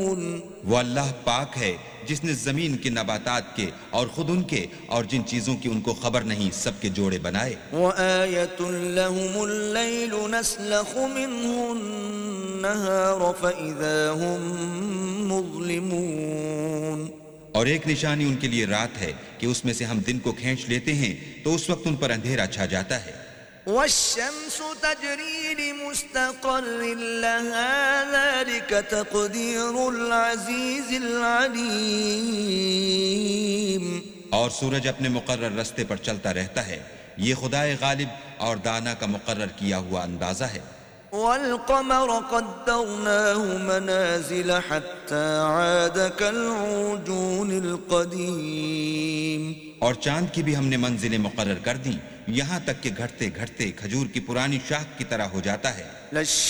वो अल्लाह पाक है जिसने जमीन के नबातात के और खुद उनके और जिन चीजों की उनको खबर नहीं सबके जोड़े बनाए। वआयतुन लहुमुल लैलु नस्लखु मिन्हुन-नहार फइज़ा हुम मुज़लिमून। और एक निशानी उनके लिए रात है कि उसमें से हम दिन को खींच लेते हैं तो उस वक्त उन पर अंधेरा छा जाता है। वश्शम्सु तजरी लिमुस्तक़र्रिन लहा ज़ालिका तक़दीरुल अज़ीज़िल अलीम। और सूरज अपने मुकर्रर रास्ते पर चलता रहता है, ये खुदाए गालिब और दाना का मुकर्रर किया हुआ अंदाजा है। वल-क़मर क़द्दरनाहु मनाज़िल हत्ता आद कल-उरजूनिल क़दीम। और चांद की भी हमने मंजिलें मुकर्रर कर दी, यहाँ तक कि घटते घटते खजूर की पुरानी शाख की तरह हो जाता है।